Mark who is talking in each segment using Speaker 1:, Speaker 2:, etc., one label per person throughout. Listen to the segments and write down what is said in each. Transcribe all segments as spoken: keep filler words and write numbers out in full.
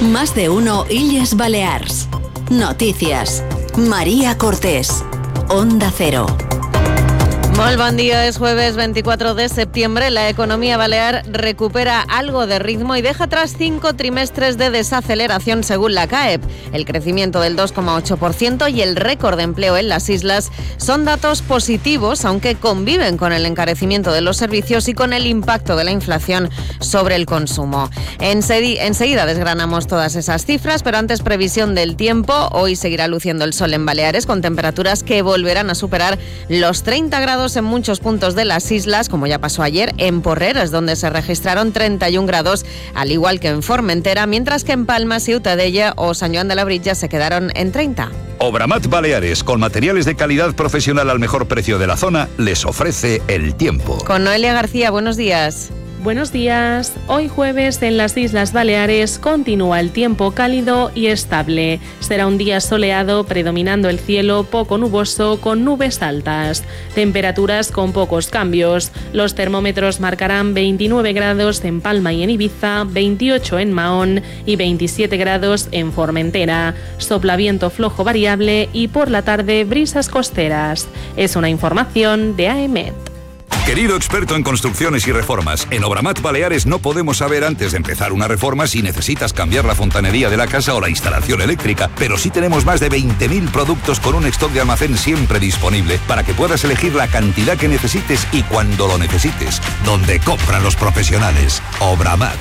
Speaker 1: Más de uno Illes Balears. Noticias. María Cortés. Onda Cero.
Speaker 2: Molt bon dia, es jueves veinticuatro de septiembre. La economía balear recupera algo de ritmo y deja atrás cinco trimestres de desaceleración según la C A E P. El crecimiento del dos coma ocho por ciento y el récord de empleo en las islas son datos positivos, aunque conviven con el encarecimiento de los servicios y con el impacto de la inflación sobre el consumo. Ensedi- enseguida desgranamos todas esas cifras, pero antes previsión del tiempo. Hoy seguirá luciendo el sol en Baleares con temperaturas que volverán a superar los treinta grados en muchos puntos de las islas, como ya pasó ayer en Porreres, donde se registraron treinta y un grados, al igual que en Formentera, mientras que en Palma, Ciutadella o San Joan de la Brilla se quedaron en treinta.
Speaker 3: Obramat Baleares, con materiales de calidad profesional al mejor precio de la zona, les ofrece el tiempo.
Speaker 2: Con Noelia García, buenos días.
Speaker 4: Buenos días. Hoy jueves en las Islas Baleares continúa el tiempo cálido y estable. Será un día soleado, predominando el cielo poco nuboso con nubes altas. Temperaturas con pocos cambios. Los termómetros marcarán veintinueve grados en Palma y en Ibiza, veintiocho en Mahón y veintisiete grados en Formentera. Sopla viento flojo variable y por la tarde brisas costeras. Es una información de A E M E T.
Speaker 3: Querido experto en construcciones y reformas, en Obramat Baleares no podemos saber antes de empezar una reforma si necesitas cambiar la fontanería de la casa o la instalación eléctrica, pero sí tenemos más de veinte mil productos con un stock de almacén siempre disponible para que puedas elegir la cantidad que necesites y cuando lo necesites, donde compran los profesionales. Obramat.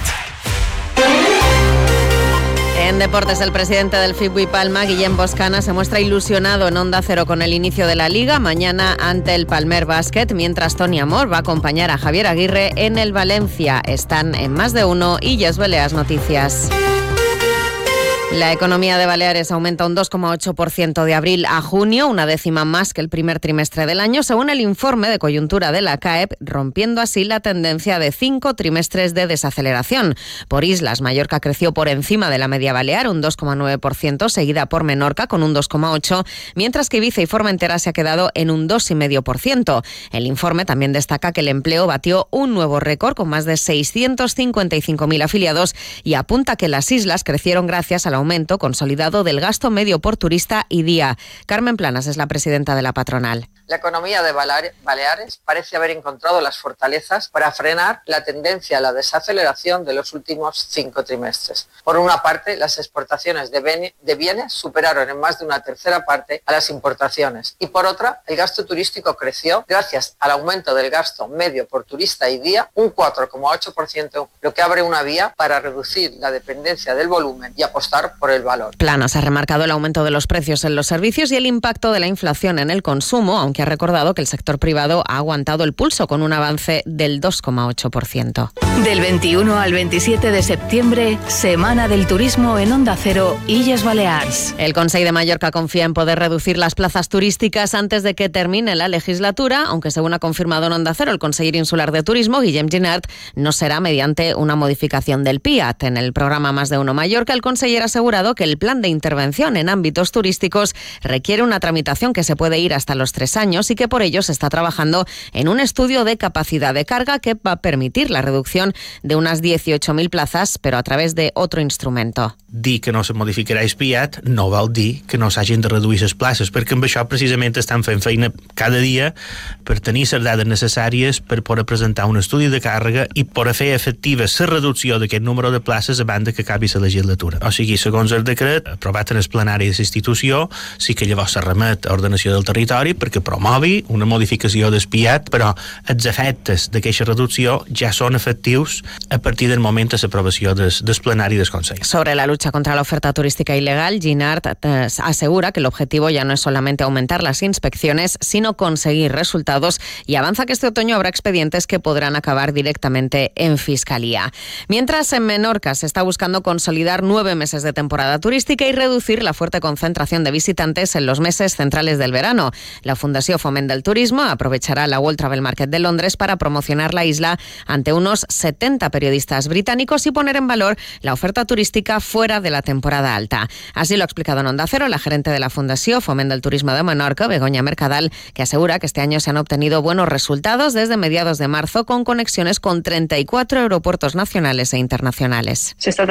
Speaker 2: En deportes, el presidente del Fibui Palma, Guillem Boscana, se muestra ilusionado en Onda Cero con el inicio de la Liga mañana ante el Palmer Basket, mientras Toni Amor va a acompañar a Javier Aguirre en el Valencia. Están en Más de Uno y Illes Balears Noticias. La economía de Baleares aumenta un dos coma ocho por ciento de abril a junio, una décima más que el primer trimestre del año, según el informe de coyuntura de la C A E P, rompiendo así la tendencia de cinco trimestres de desaceleración. Por islas, Mallorca creció por encima de la media balear, un dos coma nueve por ciento, seguida por Menorca con un dos coma ocho por ciento, mientras que Ibiza y Formentera se ha quedado en un dos coma cinco por ciento. El informe también destaca que el empleo batió un nuevo récord con más de seiscientos cincuenta y cinco mil afiliados y apunta que las islas crecieron gracias a la aumento consolidado del gasto medio por turista y día. Carmen Planas es la presidenta de la patronal.
Speaker 5: La economía de Baleares parece haber encontrado las fortalezas para frenar la tendencia a la desaceleración de los últimos cinco trimestres. Por una parte, las exportaciones de bienes superaron en más de una tercera parte a las importaciones y por otra, el gasto turístico creció gracias al aumento del gasto medio por turista y día, un cuatro coma ocho por ciento, lo que abre una vía para reducir la dependencia del volumen y apostar por el valor.
Speaker 2: Planas ha remarcado el aumento de los precios en los servicios y el impacto de la inflación en el consumo, aunque ha recordado que el sector privado ha aguantado el pulso con un avance del dos coma ocho por ciento.
Speaker 1: Del veintiuno al veintisiete de septiembre, Semana del Turismo en Onda Cero, Illes Balears.
Speaker 2: El Consell de Mallorca confía en poder reducir las plazas turísticas antes de que termine la legislatura, aunque según ha confirmado en Onda Cero el conseller insular de Turismo, Guillem Ginart, no será mediante una modificación del P I A T. En el programa Más de Uno Mallorca, el conseller ha asegurado que el plan de intervención en ámbitos turísticos requiere una tramitación que se puede ir hasta los tres años y que por ello se está trabajando en un estudio de capacidad de carga que va a permitir la reducción de unas dieciocho mil plazas, pero a través de otro instrumento.
Speaker 6: Dir que no se modificarà el P I A T no vol dir que no s'hagin de reduir les places, perquè amb això precisament estan fent feina cada dia per tenir les dades necessàries per poder presentar un estudi de càrrega i poder fer efectiva la reducció d'aquest número de places a banda que acabi la legislatura. O sigui, segons el decret aprovat en el plenari de l'institució, sí que llavors se remet a ordenació del territori perquè promogui una modificació del P I A T, però els efectes d'aquesta reducció ja són efectius a partir del moment de l'aprovació del, del plenari del Consell.
Speaker 2: Sobre la lucha contra la oferta turística ilegal, Ginart eh, asegura que el objetivo ya no es solamente aumentar las inspecciones, sino conseguir resultados y avanza que este otoño habrá expedientes que podrán acabar directamente en Fiscalía. Mientras en Menorca se está buscando consolidar nueve meses de temporada turística y reducir la fuerte concentración de visitantes en los meses centrales del verano. La Fundació Foment del Turismo aprovechará la World Travel Market de Londres para promocionar la isla ante unos setenta periodistas británicos y poner en valor la oferta turística fuera de la temporada alta. Así lo ha explicado en Onda Cero la gerente de la Fundació Foment del Turismo de Menorca, Begoña Mercadal, que asegura que este año se han obtenido buenos resultados desde mediados de marzo con conexiones con treinta y cuatro aeropuertos nacionales e internacionales.
Speaker 7: Se está